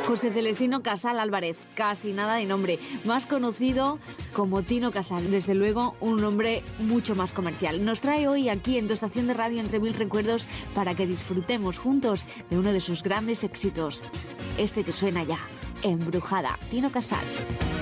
José Celestino Casal Álvarez, casi nada de nombre, más conocido como Tino Casal, desde luego un nombre mucho más comercial. Nos trae hoy aquí en tu estación de radio Entre Mil Recuerdos para que disfrutemos juntos de uno de sus grandes éxitos, este que suena ya, Embrujada, Tino Casal.